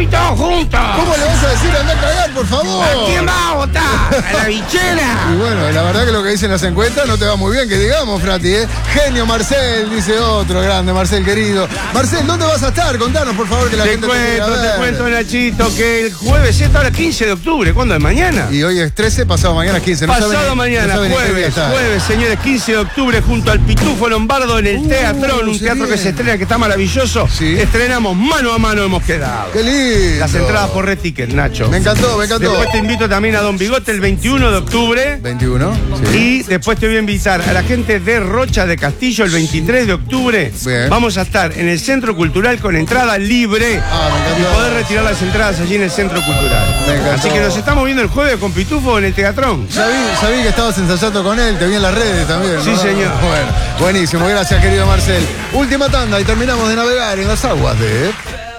y todos juntos. ¿Cómo le vas a decir anda a cagar, por favor? ¿A quién va a votar? ¿A la bichera? Y bueno, la verdad que lo que dicen las encuestas no te va muy bien, que digamos, Frati, ¿eh? Genio Marcel, dice otro grande, Marcel querido. Marcel, ¿dónde vas a estar? Contanos, por favor, que la gente Te cuento, Nachito, que el jueves es ahora 15 de octubre. ¿Cuándo es? ¿Mañana? Y hoy es 13, pasado mañana es 15. Pasado mañana, jueves, señores, 15 de octubre, junto al Pitufo Lombardo en el Teatrón, un teatro que se estrena, que está maravilloso. Sí. Estrenamos Mano a Mano, hemos quedado. ¡Qué lindo! Las entradas por Red Ticket, Nacho. Me encantó. Después te invito también a Don Bigote el 21 de octubre. 21, sí. Y después te voy a invitar a la gente de Rocha de Castillo el 23 de octubre. Bien. Vamos a estar en el Centro Cultural con entrada libre. Me encantó. Y poder retirar las entradas allí en el Centro Cultural. Me encantó. Así que nos estamos viendo el jueves con Pitufo en el Teatrón. Sabí que estabas ensayando con él, te vi en las redes también, ¿no? Sí, señor. Bueno, buenísimo, gracias querido Marcel. Última tanda y terminamos de navegar en las aguas de...